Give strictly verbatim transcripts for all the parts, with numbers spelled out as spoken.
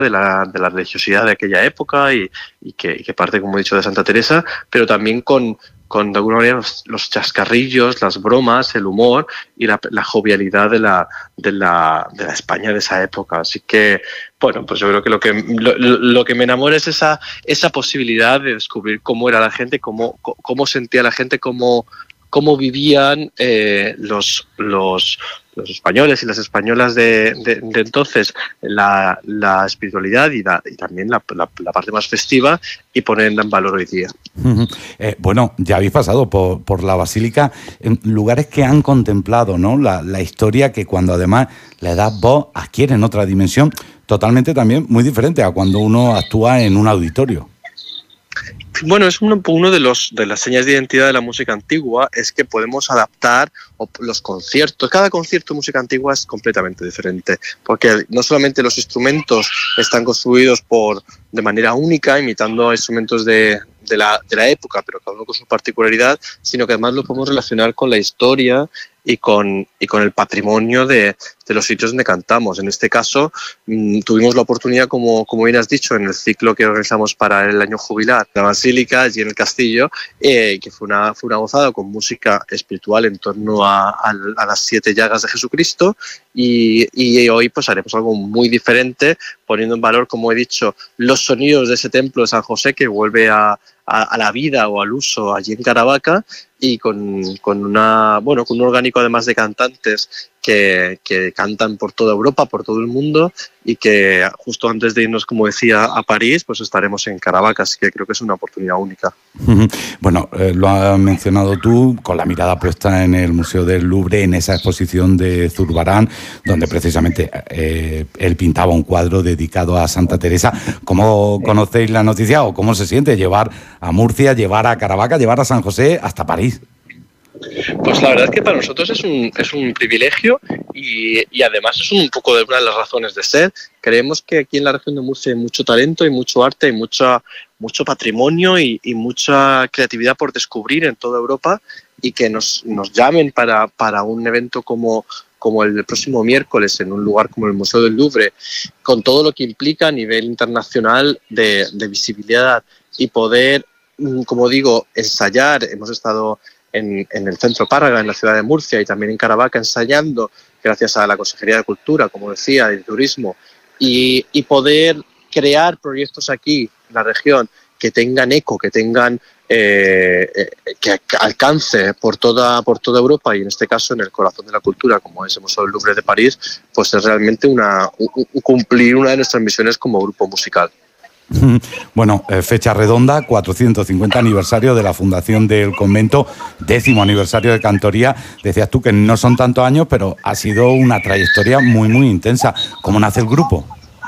de la, de la religiosidad de aquella época y, y, que, y que parte, como he dicho, de Santa Teresa, pero también con, con de alguna manera, los, los chascarrillos, las bromas, el humor y la, la jovialidad de la, de, la, de la España de esa época. Así que, bueno, pues yo creo que lo que, lo, lo que me enamora es esa, esa posibilidad de descubrir cómo era la gente, cómo, cómo sentía la gente, cómo, cómo vivían eh, los, los, los españoles y las españolas de, de, de entonces la, la espiritualidad y, la, y también la, la, la parte más festiva, y ponerla en valor hoy día. Uh-huh. Eh, bueno, ya habéis pasado por, por la Basílica, en lugares que han contemplado, ¿no?, la, la historia, que cuando además le das voz adquieren otra dimensión totalmente también muy diferente a cuando uno actúa en un auditorio. Bueno, es uno, uno de los de las señas de identidad de la música antigua, es que podemos adaptar los conciertos. Cada concierto de música antigua es completamente diferente, porque no solamente los instrumentos están construidos por de manera única, imitando instrumentos de, de, la, de la época, pero cada uno con su particularidad, sino que además lo podemos relacionar con la historia y con, y con el patrimonio de, de los sitios donde cantamos. En este caso, mmm, tuvimos la oportunidad, como, como bien has dicho, en el ciclo que organizamos para el año jubilar, la Basílica y en el Castillo, eh, que fue una, fue una gozada con música espiritual en torno a, a, a las siete llagas de Jesucristo, y, y hoy pues haremos algo muy diferente, poniendo en valor, como he dicho, los sonidos de ese templo de San José que vuelve a, a, a la vida o al uso allí en Caravaca, y con, con, una, bueno, con un orgánico además de cantantes que, que cantan por toda Europa, por todo el mundo, y que justo antes de irnos, como decía, a París, pues estaremos en Caravaca, así que creo que es una oportunidad única. Bueno, eh, lo has mencionado tú, con la mirada puesta en el Museo del Louvre, en esa exposición de Zurbarán, donde precisamente eh, él pintaba un cuadro dedicado a Santa Teresa. ¿Cómo conocéis la noticia o cómo se siente llevar a Murcia, llevar a Caravaca, llevar a San José hasta París? Pues la verdad es que para nosotros es un, es un privilegio y, y además es un poco de una de las razones de ser. Creemos que aquí en la región de Murcia hay mucho talento, hay mucho arte, hay mucha, mucho patrimonio y, y mucha creatividad por descubrir en toda Europa, y que nos, nos llamen para, para un evento como, como el próximo miércoles en un lugar como el Museo del Louvre, con todo lo que implica a nivel internacional de, de visibilidad, y poder, como digo, ensayar. Hemos estado En, en el Centro Párraga, en la ciudad de Murcia, y también en Caravaca, ensayando, gracias a la Consejería de Cultura, como decía, y de Turismo, y, y poder crear proyectos aquí, en la región, que tengan eco, que tengan eh, que alcance por toda, por toda Europa, y en este caso en el corazón de la cultura, como es el Museo del Louvre de París, pues es realmente una, un, cumplir una de nuestras misiones como grupo musical. Bueno, eh, fecha redonda, cuatrocientos cincuenta aniversario de la fundación del convento, décimo aniversario de cantoría. Decías tú que no son tantos años, pero ha sido una trayectoria muy, muy intensa. ¿Cómo nace el grupo?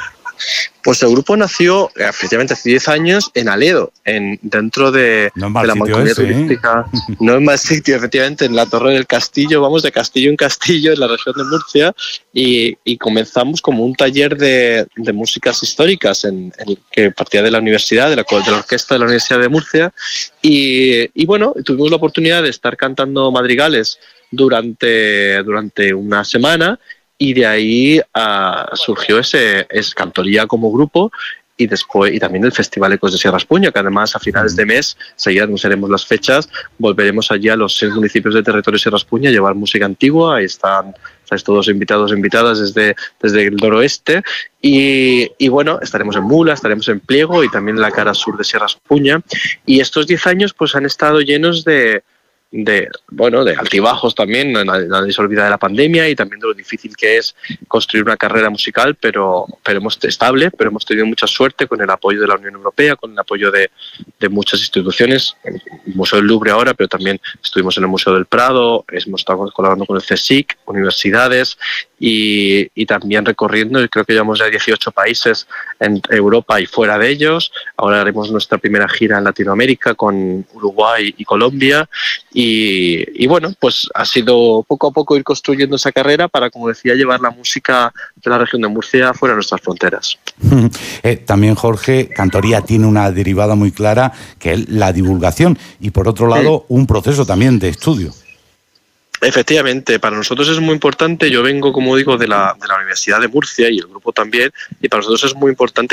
Pues el grupo nació efectivamente hace diez años en Aledo, en, dentro de, no de la Mancomunidad ese, Turística. ¿eh? No es mal sitio, efectivamente, en la Torre del Castillo, vamos de castillo en castillo en la región de Murcia, y, y comenzamos como un taller de, de músicas históricas en, en, que partía de la universidad, de la, de la orquesta de la Universidad de Murcia, y, y bueno, tuvimos la oportunidad de estar cantando madrigales durante, durante una semana, y de ahí uh, surgió ese, ese cantoría como grupo, y después y también el Festival Ecos de Sierra Espuña, que además a finales de mes, seguida anunciaremos las fechas, volveremos allí a los seis municipios de territorio Sierra Espuña a llevar música antigua. Ahí están, estáis todos invitados e invitadas desde, desde el noroeste, y, y bueno, estaremos en Mula, estaremos en Pliego y también en la cara sur de Sierra Espuña, y estos diez años pues han estado llenos de de bueno de altibajos también. Nadie se olvida de la pandemia y también de lo difícil que es construir una carrera musical, pero pero hemos estable pero hemos tenido mucha suerte con el apoyo de la Unión Europea, con el apoyo de, de muchas instituciones, el Museo del Louvre ahora, pero también estuvimos en el Museo del Prado, hemos estado colaborando con el CSIC, universidades, y, y también recorriendo, creo que llevamos ya dieciocho países en Europa y fuera de ellos. Ahora haremos nuestra primera gira en Latinoamérica con Uruguay y Colombia. Y, y bueno, pues ha sido poco a poco ir construyendo esa carrera para, como decía, llevar la música de la región de Murcia fuera de nuestras fronteras. Eh, también, Jorge, cantoría tiene una derivada muy clara, que es la divulgación, y por otro lado, un proceso también de estudio. Efectivamente, para nosotros es muy importante, yo vengo, como digo, de la, de la Universidad de Murcia y el grupo también, y para nosotros es muy importante